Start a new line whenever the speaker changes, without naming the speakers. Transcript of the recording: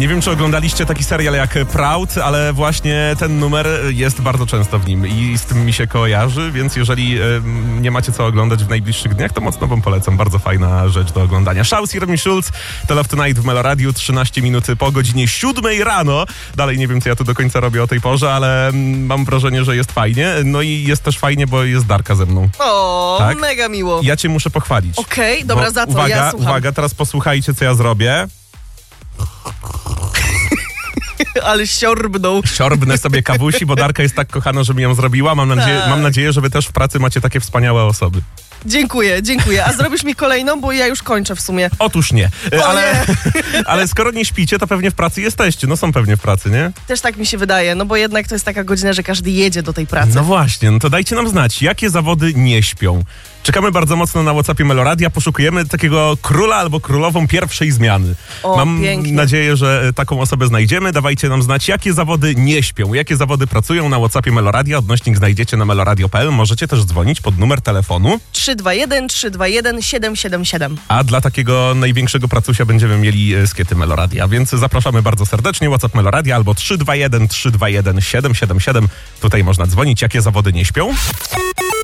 Nie wiem, czy oglądaliście taki serial jak Proud, ale właśnie ten numer jest bardzo często w nim i z tym mi się kojarzy, więc jeżeli nie macie co oglądać w najbliższych dniach, to mocno wam polecam. Bardzo fajna rzecz do oglądania. Shouse i Remi Schulz, to Love Tonight w Meloradiu, 13 minuty po godzinie 7 rano. Dalej nie wiem, co ja tu do końca robię o tej porze, ale mam wrażenie, że jest fajnie. No i jest też fajnie, bo jest Darka ze mną.
O,
tak?
Mega miło.
Ja cię muszę pochwalić.
Okej, dobra,
Bo
za co?
Uwaga,
Ja słucham.
uwaga, teraz posłuchajcie, co ja zrobię.
Ale siorbnął.
Siorbnę sobie kawusi, bo Darka jest tak kochana, że mi ją zrobiła. Mam nadzieję, że wy też w pracy macie takie wspaniałe osoby.
Dziękuję. A zrobisz mi kolejną, bo ja już kończę w sumie.
Otóż nie. Ale skoro nie śpicie, to pewnie w pracy jesteście. No są pewnie w pracy, nie?
Też tak mi się wydaje, no bo jednak to jest taka godzina, że każdy jedzie do tej pracy.
No właśnie, no to dajcie nam znać, jakie zawody nie śpią. Czekamy bardzo mocno na WhatsAppie Meloradia, poszukujemy takiego króla albo królową pierwszej zmiany. Mam nadzieję, że taką osobę znajdziemy. Dawajcie nam znać, jakie zawody nie śpią, jakie zawody pracują na WhatsAppie Meloradia. Odnośnik znajdziecie na meloradio.pl. Możecie też dzwonić pod numer telefonu
321 777.
A dla takiego największego pracusia będziemy mieli skiety Meloradia, więc zapraszamy bardzo serdecznie. WhatsApp Meloradia albo 321 321 777. Tutaj można dzwonić, jakie zawody nie śpią.